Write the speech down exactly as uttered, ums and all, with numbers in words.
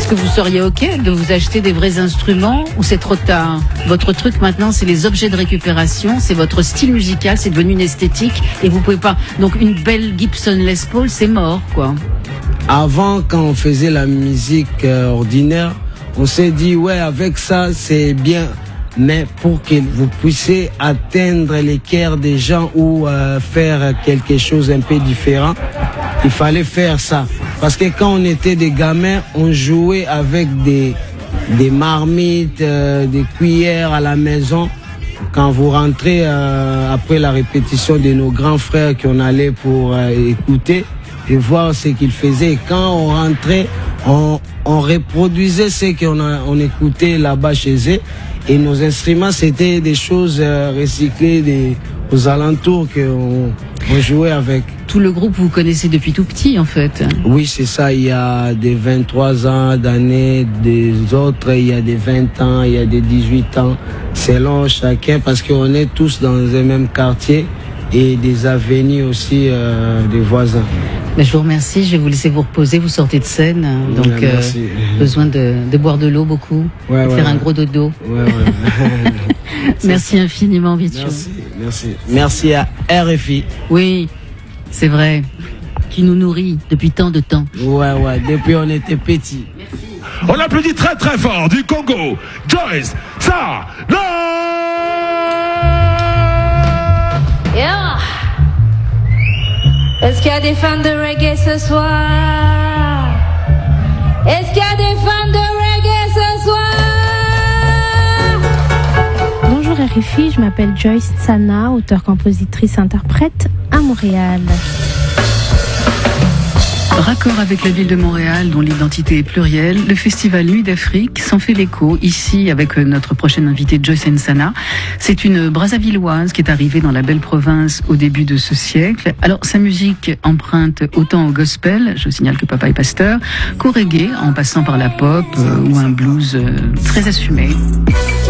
Est-ce que vous seriez OK de vous acheter des vrais instruments ou c'est trop tard? Votre truc maintenant, c'est les objets de récupération, c'est votre style musical, c'est devenu une esthétique et vous pouvez pas. Donc une belle Gibson Les Paul, c'est mort, quoi. Avant, quand on faisait la musique euh, ordinaire, on s'est dit, ouais, avec ça, c'est bien. Mais pour que vous puissiez atteindre les cœurs des gens ou euh, faire quelque chose un peu différent, il fallait faire ça. Parce que quand on était des gamins, on jouait avec des, des marmites, euh, des cuillères à la maison. Quand vous rentrez euh, après la répétition de nos grands frères qu'on allait pour euh, écouter et voir ce qu'ils faisaient. Et quand on rentrait, on, on reproduisait ce qu'on a, on écoutait là-bas chez eux. Et nos instruments, c'était des choses euh, recyclées des, aux alentours qu'on on jouait avec. Tout le groupe, vous connaissez depuis tout petit, en fait. Oui, c'est ça. Il y a des vingt-trois ans d'années, des autres, il y a des vingt ans, il y a des dix-huit ans, selon chacun, parce qu'on est tous dans un même quartier et des avenues aussi euh, des voisins. Mais je vous remercie, je vais vous laisser vous reposer, vous sortez de scène, donc Ouais, merci. euh, besoin de, de boire de l'eau beaucoup, Ouais, de ouais, faire ouais. un gros dodo. Ouais, ouais. Merci infiniment, Vitio. Merci, merci. Merci à R F I. Oui, c'est vrai, qui nous nourrit depuis tant de temps. Ouais, ouais, depuis on était petits. On applaudit très très fort du Congo, Joyce Sana. Yeah. Est-ce qu'il y a des fans de reggae ce soir? Est-ce qu'il y a des fans de reggae ce soir? Bonjour R F I, je m'appelle Joyce Sana, auteure-compositrice-interprète à Montréal. Raccord avec la ville de Montréal, dont l'identité est plurielle, le festival Nuit d'Afrique s'en fait l'écho, ici avec notre prochaine invitée Joyce Sana. C'est une Brazzavilloise qui est arrivée dans la belle province au début de ce siècle. Alors sa musique emprunte autant au gospel, je signale que papa est pasteur, qu'au reggae, en passant par la pop euh, ou un blues euh, très assumé.